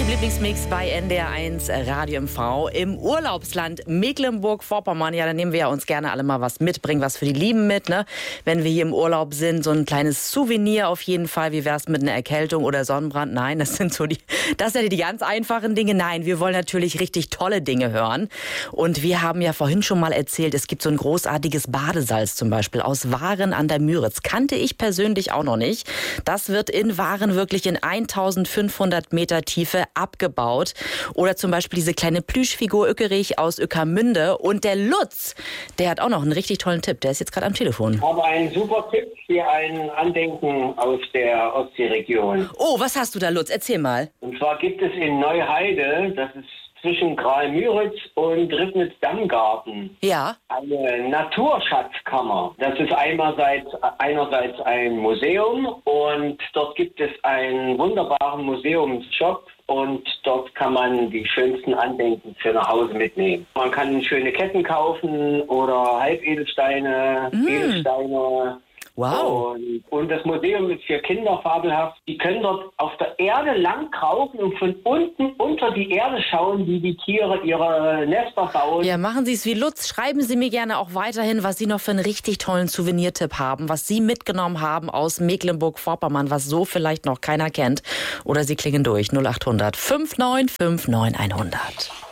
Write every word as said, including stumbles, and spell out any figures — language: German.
Lieblingsmix bei N D R eins Radio M V im Urlaubsland Mecklenburg-Vorpommern. Ja, da nehmen wir ja uns gerne alle mal was mitbringen, was für die Lieben mit, ne? Wenn wir hier im Urlaub sind, so ein kleines Souvenir auf jeden Fall. Wie wär's mit einer Erkältung oder Sonnenbrand? Nein, das sind so die, das sind ja die ganz einfachen Dinge. Nein, wir wollen natürlich richtig tolle Dinge hören. Und wir haben ja vorhin schon mal erzählt, es gibt so ein großartiges Badesalz zum Beispiel aus Waren an der Müritz. Kannte ich persönlich auch noch nicht. Das wird in Waren wirklich in eintausendfünfhundert Meter Tiefe abgebaut. Oder zum Beispiel diese kleine Plüschfigur Ückerich aus Ueckermünde. Und der Lutz, der hat auch noch einen richtig tollen Tipp. Der ist jetzt gerade am Telefon. Ich habe einen super Tipp für ein Andenken aus der Ostseeregion. Oh, was hast du da, Lutz? Erzähl mal. Und zwar gibt es in Neuheide, das ist zwischen Graal-Müritz und Ribnitz-Dammgarten, Ja. eine Naturschatzkammer. Das ist einerseits, einerseits ein Museum und dort gibt es einen wunderbaren Museumsshop. Und dort kann man die schönsten Andenken für nach Hause mitnehmen. Man kann schöne Ketten kaufen oder Halbedelsteine, mm. Edelsteine. Wow. Und, und das Museum ist für Kinder fabelhaft. Die können dort auf der Erde lang krauchen und von unten unter die Erde schauen, wie die Tiere ihre Nester bauen. Ja, machen Sie es wie Lutz. Schreiben Sie mir gerne auch weiterhin, was Sie noch für einen richtig tollen Souvenirtipp haben, was Sie mitgenommen haben aus Mecklenburg-Vorpommern, was so vielleicht noch keiner kennt. Oder Sie klingen durch null acht hundert fünfundneunzig neunundfünfzig neunhundert.